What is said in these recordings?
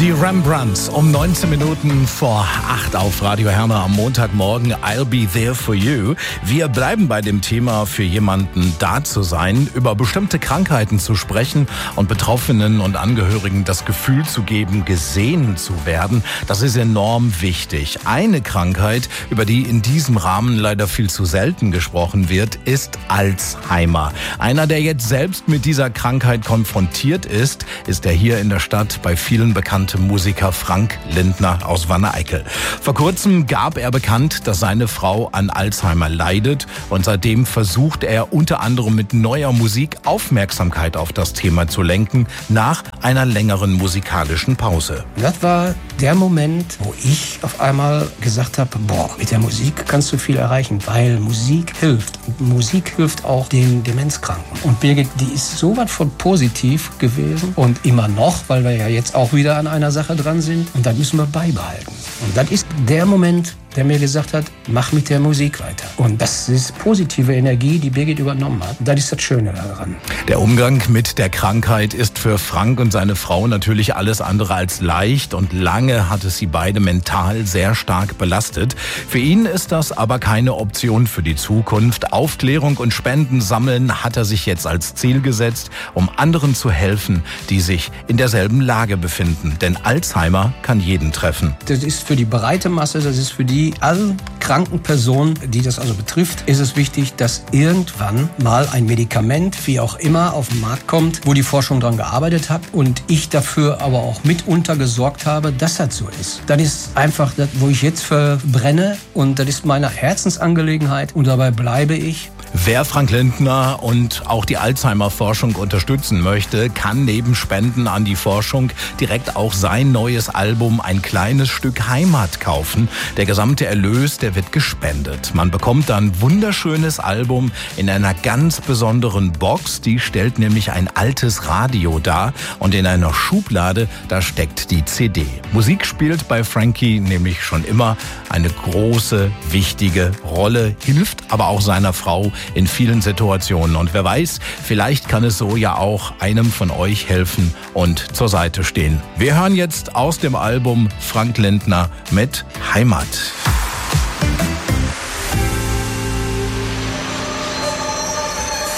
Die Rembrandts um 19 Minuten vor 8 auf Radio Herne am Montagmorgen. I'll be there for you. Wir bleiben bei dem Thema, für jemanden da zu sein, über bestimmte Krankheiten zu sprechen und Betroffenen und Angehörigen das Gefühl zu geben, gesehen zu werden. Das ist enorm wichtig. Eine Krankheit, über die in diesem Rahmen leider viel zu selten gesprochen wird, ist Alzheimer. Einer, der jetzt selbst mit dieser Krankheit konfrontiert ist der hier in der Stadt bei vielen bekannten Musiker Frank Lindner aus Wanne-Eickel. Vor kurzem gab er bekannt, dass seine Frau an Alzheimer leidet, und seitdem versucht er unter anderem mit neuer Musik Aufmerksamkeit auf das Thema zu lenken, nach einer längeren musikalischen Pause. Das war der Moment, wo ich auf einmal gesagt habe, mit der Musik kannst du viel erreichen, weil Musik hilft. Musik hilft auch den Demenzkranken. Und Birgit, die ist so was von positiv gewesen und immer noch, weil wir ja jetzt auch wieder an einer Sache dran sind, und das müssen wir beibehalten. Und das ist der Moment, der mir gesagt hat, mach mit der Musik weiter. Und das ist positive Energie, die Birgit übernommen hat. Und das ist das Schöne daran. Der Umgang mit der Krankheit ist für Frank und seine Frau natürlich alles andere als leicht, und lange hat es sie beide mental sehr stark belastet. Für ihn ist das aber keine Option für die Zukunft. Aufklärung und Spenden sammeln hat er sich jetzt als Ziel gesetzt, um anderen zu helfen, die sich in derselben Lage befinden. Denn Alzheimer kann jeden treffen. Das ist für die breite Masse, das ist für die allen kranken Personen, die das also betrifft, ist es wichtig, dass irgendwann mal ein Medikament, wie auch immer, auf den Markt kommt, wo die Forschung daran gearbeitet hat und ich dafür aber auch mitunter gesorgt habe, dass das so ist. Das ist einfach das, wo ich jetzt verbrenne, und das ist meine Herzensangelegenheit, und dabei bleibe ich. Wer Frank Lindner und auch die Alzheimer-Forschung unterstützen möchte, kann neben Spenden an die Forschung direkt auch sein neues Album Ein kleines Stück Heimat kaufen. Der gesamte Erlös, der wird gespendet. Man bekommt dann ein wunderschönes Album in einer ganz besonderen Box. Die stellt nämlich ein altes Radio dar, und in einer Schublade, da steckt die CD. Musik spielt bei Frankie nämlich schon immer eine große, wichtige Rolle, hilft aber auch seiner Frau in vielen Situationen. Und wer weiß, vielleicht kann es so ja auch einem von euch helfen und zur Seite stehen. Wir hören jetzt aus dem Album Frank Lindner mit Heimat.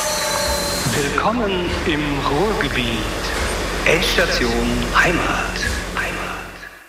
Willkommen im Ruhrgebiet. Endstation Heimat.